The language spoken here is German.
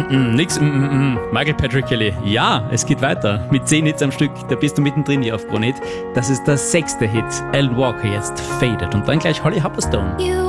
Nix. Michael Patrick Kelly. Ja, es geht weiter. Mit 10 Hits am Stück. Da bist du mittendrin hier auf Krone Hit. Das ist der 6. Hit. Alan Walker jetzt Faded. Und dann gleich Holly Humberstone.